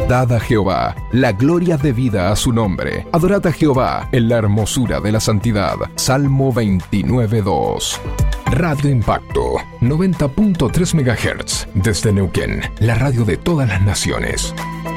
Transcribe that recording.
Dad a Jehová la gloria debida a su nombre. Adorad a Jehová en la hermosura de la santidad. Salmo 29:2. Radio Impacto, 90.3 MHz, desde Neuquén, la radio de todas las naciones.